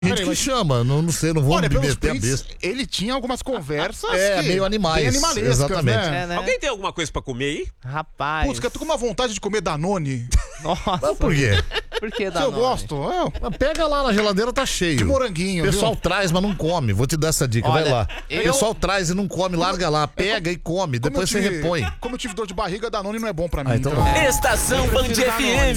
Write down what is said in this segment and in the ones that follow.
Gente que chama, não sei, não vou Olha, me pelos meter a prints, besta. ele tinha algumas conversas Meio animais. bem animalescas, Exatamente. né? Alguém tem alguma coisa pra comer aí? Rapaz. Putz, eu tô com uma vontade de comer Danone. Nossa. Mas por quê? Por que Se dá eu gosto. Mas pega lá na geladeira, tá cheio. De moranguinho, O pessoal viu? traz, mas não come. Vou te dar essa dica, Olha, vai lá. eu- O pessoal traz e não come, larga lá, pega e come, depois você repõe. Como eu tive dor de barriga, Danone não é bom pra mim. Ah, então então- não. Estação Band FM.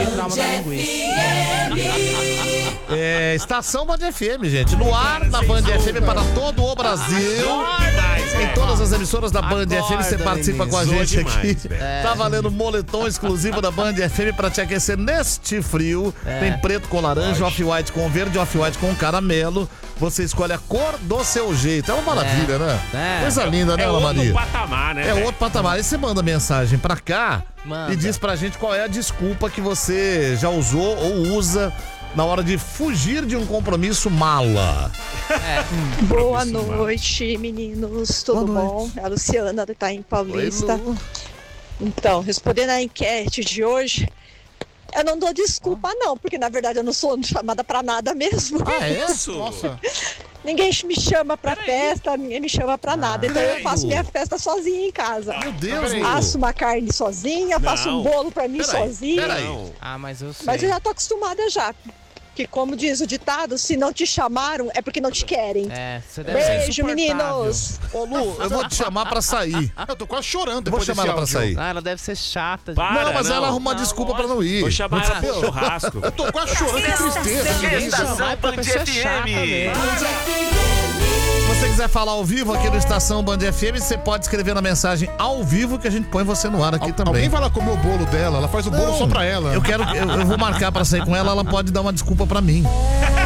Estação Band FM, gente. No ar, na Band FM para todo o Brasil. Em todas as emissoras da Band FM, você participa com a gente aqui. Tá valendo moletom exclusivo da Band FM pra te aquecer neste frio. Tem preto com laranja, off-white com verde, off-white com caramelo. Você escolhe a cor do seu jeito. É uma maravilha, né? Coisa linda, né, É Ana outro Maria? patamar, né? É outro patamar. Aí você manda mensagem pra cá Manda. e diz pra gente qual é a desculpa que você já usou ou usa na hora de fugir de um compromisso mala. Boa noite, meninos. Tudo Boa bom? É a Luciana do Itaim Paulista. Oi, Lu. Então, respondendo à enquete de hoje, eu não dou desculpa não, porque na verdade eu não sou chamada pra nada mesmo. Ah, é? Isso. Nossa. Ninguém me chama pra festa, ninguém me chama pra nada. Então eu peraí, faço Lu. minha festa sozinha em casa. Meu Deus, peraí. Lu. Faço uma carne sozinha, faço Não. um bolo pra mim Peraí, sozinha. peraí. Não. Ah, mas eu sei. Mas eu já tô acostumada já. Que como diz o ditado, se não te chamaram é porque não te querem. Você deve ser Beijo, insuportável. meninos. Ô, Lu, eu vou te chamar pra sair. Eu tô quase chorando Vou depois chamar desse ela pra áudio. sair. Ah, ela deve ser chata. Para, Não, mas ela arruma Não, desculpa pra lógico. não ir. Vou chamar ela pro churrasco. Eu tô quase chorando de tristeza. Ninguém chama. Vai pra pessoa chata mesmo. Se você quiser falar ao vivo aqui no Estação Band FM, você pode escrever na mensagem ao vivo que a gente põe você no ar aqui também. Alguém vai lá comer o bolo dela, ela faz o bolo Não, só pra ela. Eu vou marcar pra sair com ela, ela pode dar uma desculpa pra mim.